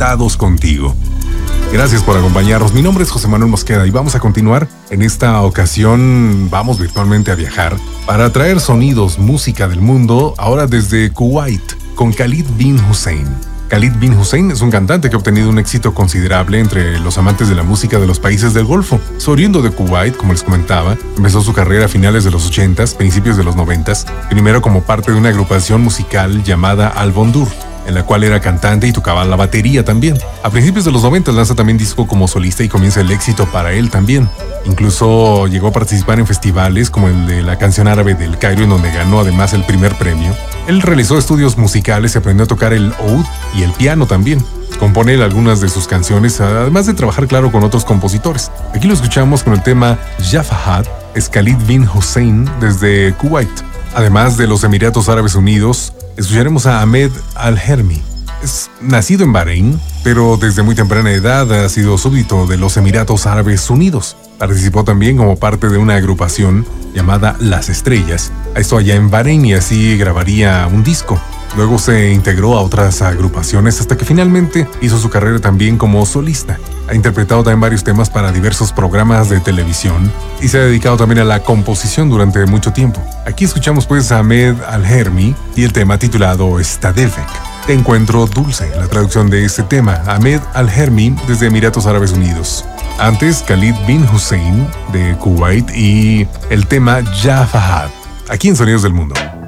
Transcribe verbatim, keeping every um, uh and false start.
conectados contigo. Gracias por acompañarnos. Mi nombre es José Manuel Mosqueda y vamos a continuar. En esta ocasión vamos virtualmente a viajar para traer sonidos, música del mundo, ahora desde Kuwait, con Khalid bin Hussein. Khalid bin Hussein es un cantante que ha obtenido un éxito considerable entre los amantes de la música de los países del Golfo. Es oriundo de Kuwait, como les comentaba, empezó su carrera a finales de los ochentas, principios de los noventas, primero como parte de una agrupación musical llamada Al Bondur, en la cual era cantante y tocaba la batería también. A principios de los noventa lanza también disco como solista y comienza el éxito para él también. Incluso llegó a participar en festivales como el de la canción árabe del Cairo, en donde ganó además el primer premio. Él realizó estudios musicales y aprendió a tocar el oud y el piano también. Compone algunas de sus canciones, además de trabajar, claro, con otros compositores. Aquí lo escuchamos con el tema Ya Fahad, es Khalid bin Hussein desde Kuwait. Además de los Emiratos Árabes Unidos, escucharemos a Ahmed Al-Hermi. Es nacido en Bahrein, pero desde muy temprana edad ha sido súbdito de los Emiratos Árabes Unidos. Participó también como parte de una agrupación llamada Las Estrellas, esto allá en Bahrein, y así grabaría un disco. Luego se integró a otras agrupaciones hasta que finalmente hizo su carrera también como solista. Ha interpretado también varios temas para diversos programas de televisión y se ha dedicado también a la composición durante mucho tiempo. Aquí escuchamos pues a Ahmed Al-Hermi y el tema titulado Stadefek. Te encuentro dulce, la traducción de este tema. Ahmed Al-Hermi desde Emiratos Árabes Unidos. Antes, Khalid bin Hussein de Kuwait y el tema Ya Fahad, aquí en Sonidos del Mundo.